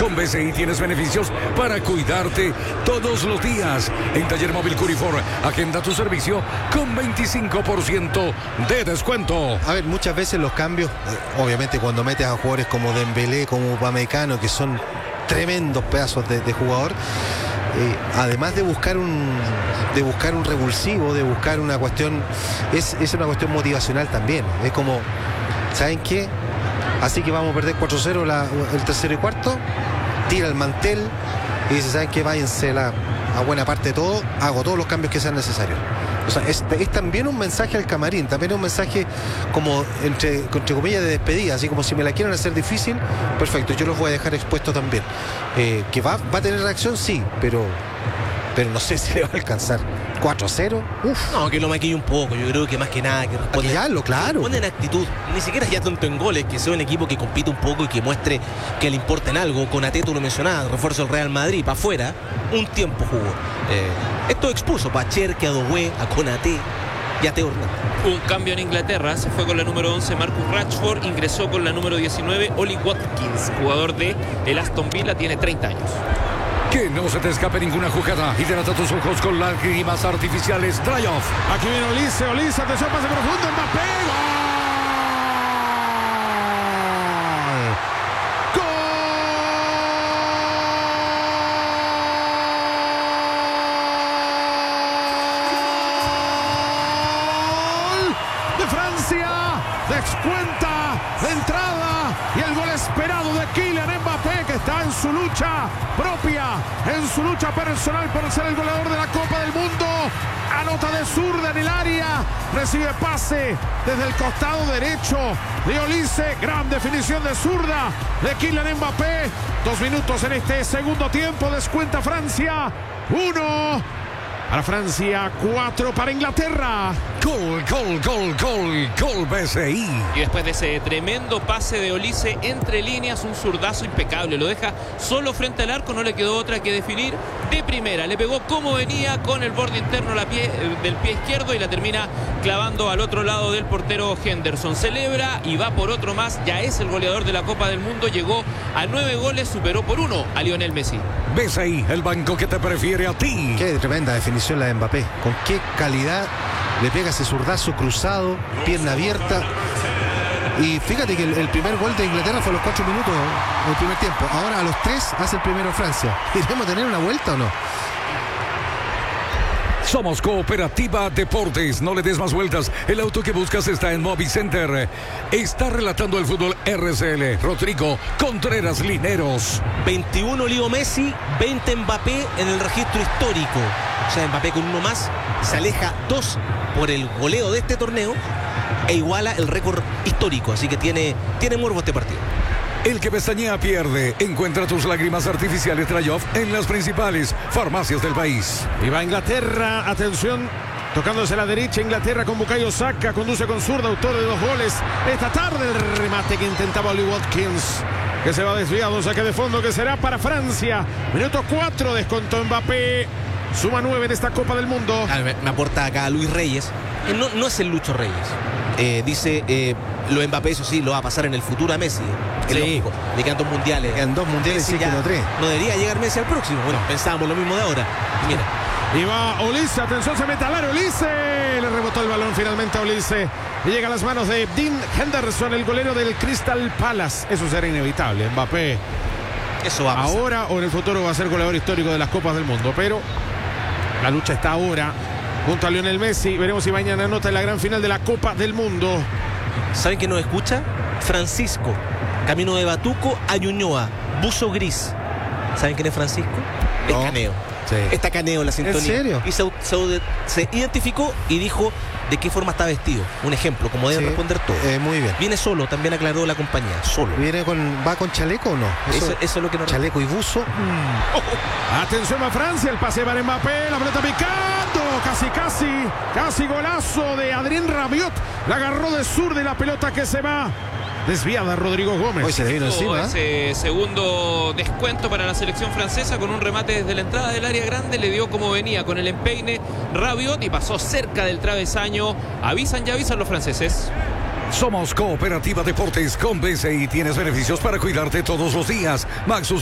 Con BCI tienes beneficios para cuidarte todos los días. En Taller Móvil Curifor, agenda tu servicio con 25% de descuento. A ver, muchas veces los cambios, obviamente cuando metes a jugadores como Dembélé, como Upamecano, que son tremendos pedazos de jugador, además de buscar un revulsivo, de buscar una cuestión, es una cuestión motivacional también. Es como, ¿saben qué? Así que vamos a perder 4-0 el tercero y cuarto, tira el mantel y dice, ¿saben qué? Váyanse a buena parte de todo, hago todos los cambios que sean necesarios. O sea, es también un mensaje al camarín, también es un mensaje como entre comillas de despedida, así como si me la quieren hacer difícil, perfecto, yo los voy a dejar expuestos también. Que va a tener reacción, sí, pero no sé si le va a alcanzar. 4-0, No, que lo maquille un poco. Yo creo que más que nada que responde, claro. Responde en actitud. Ni siquiera ya tanto en goles, que sea un equipo que compite un poco y que muestre que le importa en algo. Konaté, tú lo mencionabas, refuerzo del Real Madrid, para afuera, un tiempo jugó. Esto expuso para Cherki, a Doué, a Konaté y a Theo Hernández. Un cambio en Inglaterra, se fue con la número 11 Marcus Rashford, ingresó con la número 19 Oli Watkins, jugador de el Aston Villa, tiene 30 años. Que no se te escape ninguna jugada. Hidrata tus ojos con lágrimas artificiales Dry Off. Aquí viene Olise, atención, pase profundo, Mbappé. ¡Gol! De Francia, descuenta de entrada y el gol esperado de Kylian Mbappé, que está en su lucha propia, en su lucha personal por ser el goleador de la Copa del Mundo. Anota de zurda en el área, recibe pase desde el costado derecho de Olise, gran definición de zurda de Kylian Mbappé. 2 minutos en este segundo tiempo, descuenta Francia, 1 para Francia, 4 para Inglaterra. Gol BCI. Y después de ese tremendo pase de Olise entre líneas, un zurdazo impecable, lo deja solo frente al arco, no le quedó otra que definir de primera, le pegó como venía con el borde interno del pie izquierdo y la termina clavando al otro lado del portero Henderson. Celebra y va por otro más, ya es el goleador de la Copa del Mundo, llegó a 9 goles, superó por 1 a Lionel Messi. BCI, el banco que te prefiere a ti. Qué tremenda definición la de Mbappé, con qué calidad le pega ese zurdazo cruzado, pierna abierta. Y fíjate que el primer gol de Inglaterra fue a los 4 minutos del primer tiempo. Ahora a los 3 hace el primero Francia. ¿Iremos a tener una vuelta o no? Somos Cooperativa Deportes, no le des más vueltas. El auto que buscas está en Movicenter. Está relatando el fútbol RCL Rodrigo Contreras Lineros. 21 Leo Messi, 20 Mbappé en el registro histórico. O sea, Mbappé con uno más se aleja 2 por el goleo de este torneo e iguala el récord histórico. Así que tiene morbo este partido. El que pestañea pierde. Encuentra tus lágrimas artificiales Dry Off en las principales farmacias del país. Y va Inglaterra, atención, tocándose la derecha, Inglaterra con Bukayo Saka, conduce con zurda, autor de 2 goles. Esta tarde el remate que intentaba Oli Watkins, que se va desviado, saque de fondo que será para Francia. Minuto 4, descontó Mbappé, suma 9 en esta Copa del Mundo. Me aporta acá Luis Reyes, no es el Lucho Reyes. Dice, lo de Mbappé, eso sí, lo va a pasar en el futuro a Messi. Sí. Le quedan 2 mundiales. Le quedan 2 mundiales, sí, que no 3. No debería llegar Messi al próximo. Bueno, pensábamos lo mismo de ahora. Y mira. Y va Olise, atención, se mete al área Olise. Le rebotó el balón finalmente a Olise. Y llega a las manos de Dean Henderson, el golero del Crystal Palace. Eso será inevitable. Mbappé, eso va a pasar. Ahora o en el futuro va a ser goleador histórico de las Copas del Mundo. Pero la lucha está ahora junto a Lionel Messi. Veremos si mañana anota en la gran final de la Copa del Mundo. ¿Saben quién nos escucha? Francisco, camino de Batuco a Ñuñoa, buzo gris. ¿Saben quién es Francisco? No. Es Caneo. Sí. Está Caneo en la sintonía. ¿En serio? Y se identificó y dijo de qué forma está vestido. Un ejemplo, como deben responder todos. Muy bien. Viene solo, también aclaró la compañía, solo. ¿Va con chaleco o no? Eso es lo que no. Chaleco y buzo. Atención a Francia, el pase para Mbappé, la pelota picando, casi golazo de Adrien Rabiot. La agarró de zurda y la pelota que se va desviada Rodrigo Gómez. Hoy se le vino encima. Ese segundo descuento para la selección francesa con un remate desde la entrada del área grande, le dio como venía con el empeine Rabiot y pasó cerca del travesaño. Ya avisan los franceses. Somos Cooperativa Deportes con BCI. Tienes beneficios para cuidarte todos los días. Maxus